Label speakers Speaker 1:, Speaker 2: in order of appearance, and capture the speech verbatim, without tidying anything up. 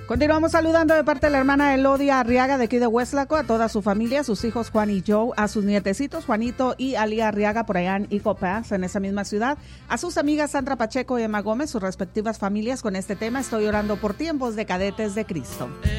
Speaker 1: Continuamos saludando de parte de la hermana Elodia Arriaga de aquí de Hueslaco, a toda su familia, sus hijos Juan y Joe, a sus nietecitos Juanito y Alía Arriaga por allá en Eagle Pass, en esa misma ciudad, a sus amigas Sandra Pacheco y Emma Gómez, sus respectivas familias con este tema. Estoy orando por tiempos de cadetes de Cristo.